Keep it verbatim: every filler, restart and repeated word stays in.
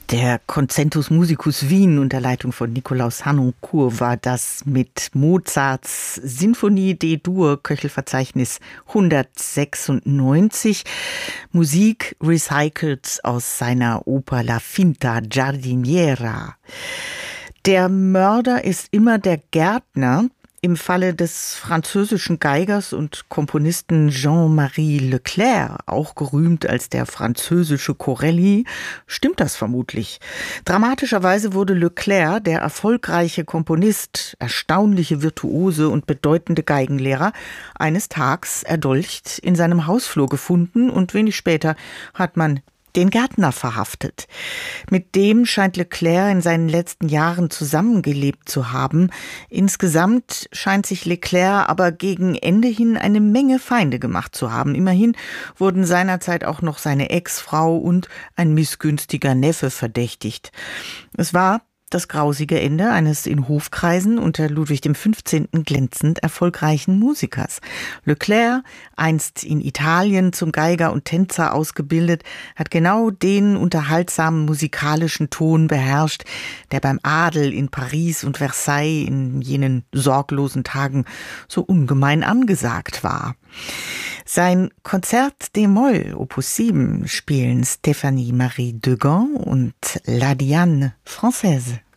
Der Concentus Musicus Wien unter Leitung von Nikolaus Harnoncourt war das mit Mozarts Sinfonie D-Dur, Köchelverzeichnis hundertsechsundneunzig. Musik recycelt aus seiner Oper La Finta Giardiniera. Der Mörder ist immer der Gärtner. Im Falle des französischen Geigers und Komponisten Jean-Marie Leclair, auch gerühmt als der französische Corelli, stimmt das vermutlich. Dramatischerweise wurde Leclair, der erfolgreiche Komponist, erstaunliche Virtuose und bedeutende Geigenlehrer, eines Tages erdolcht in seinem Hausflur gefunden und wenig später hat man den Gärtner verhaftet. Mit dem scheint Leclair in seinen letzten Jahren zusammengelebt zu haben. Insgesamt scheint sich Leclair aber gegen Ende hin eine Menge Feinde gemacht zu haben. Immerhin wurden seinerzeit auch noch seine Ex-Frau und ein missgünstiger Neffe verdächtigt. Es war das grausige Ende eines in Hofkreisen unter Ludwig dem Fünfzehnten glänzend erfolgreichen Musikers. Leclair, einst in Italien zum Geiger und Tänzer ausgebildet, hat genau den unterhaltsamen musikalischen Ton beherrscht, der beim Adel in Paris und Versailles in jenen sorglosen Tagen so ungemein angesagt war. Sein Konzert d-Moll Opus sieben spielen Stéphanie Marie Degan und La Diane Française.